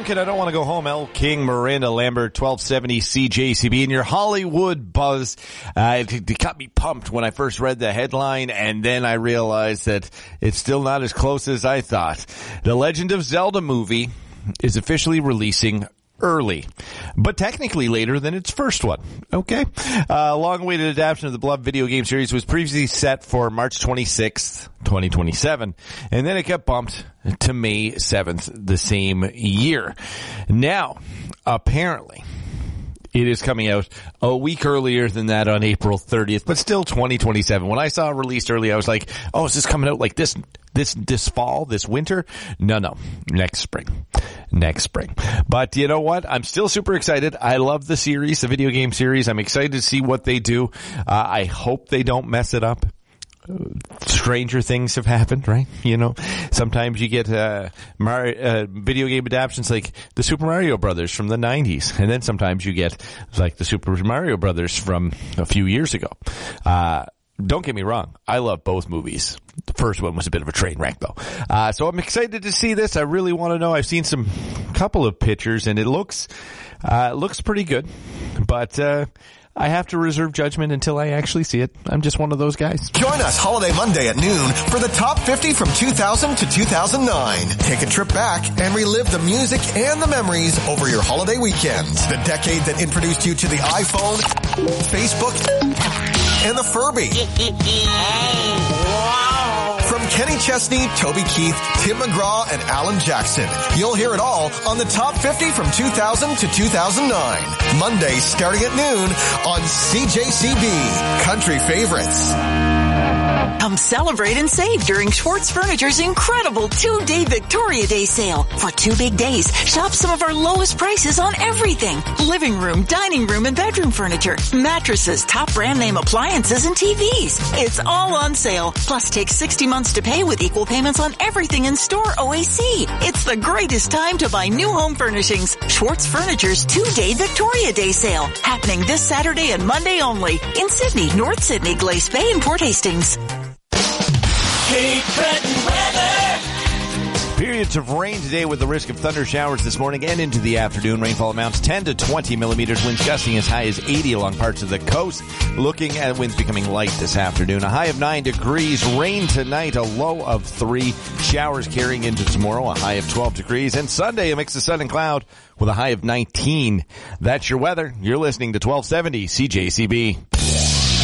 Duncan, I don't want to go home. El King, Miranda Lambert, 1270 CJCB. And your Hollywood buzz, it got me pumped when I first read the headline, and then I realized that it's still not as close as I thought. The Legend of Zelda movie is officially releasing early, but technically later than its first one. Okay. Long-awaited adaptation of the beloved video game series was previously set for March 26th, 2027, and then it got bumped to May 7th the same year. Now, apparently, it is coming out a week earlier than that on April 30th, but still 2027. When I saw it released early, I was like, oh, is this coming out like this fall, this winter? No, next spring. But you know what? I'm still super excited. I love the series, the video game series. I'm excited to see what they do. I hope they don't mess it up. Stranger things have happened, right? You know, sometimes you get video game adaptations like the Super Mario Brothers from the 90s, and then sometimes you get like the Super Mario Brothers from a few years ago. Don't get me wrong, I love both movies. The first one was a bit of a train wreck, though. So I'm excited to see this. I really want to know. I've seen couple of pictures, and it looks pretty good, but I have to reserve judgment until I actually see it. I'm just one of those guys. Join us Holiday Monday at noon for the top 50 from 2000 to 2009. Take a trip back and relive the music and the memories over your holiday weekends. The decade that introduced you to the iPhone, Facebook, and the Furby. From Kenny Chesney, Toby Keith, Tim McGraw, and Alan Jackson. You'll hear it all on the top 50 from 2000 to 2009. Monday starting at noon on CJCB. Country Favorites. Come celebrate and save during Schwartz Furniture's incredible 2-day Victoria Day sale. For 2 big days, shop some of our lowest prices on everything. Living room, dining room, and bedroom furniture, mattresses, top brand name appliances, and TVs. It's all on sale. Plus, take 60 months to pay with equal payments on everything in store OAC. It's the greatest time to buy new home furnishings. Schwartz Furniture's 2-day Victoria Day sale. Happening this Saturday and Monday only. In Sydney, North Sydney, Glace Bay, and Port Hastings. Cape Breton weather. Periods of rain today with the risk of thunder showers this morning and into the afternoon. Rainfall amounts 10 to 20 millimeters. Winds gusting as high as 80 along parts of the coast. Looking at winds becoming light this afternoon. A high of 9 degrees. Rain tonight. A low of 3. Showers carrying into tomorrow. A high of 12 degrees. And Sunday, a mix of sun and cloud with a high of 19. That's your weather. You're listening to 1270 CJCB.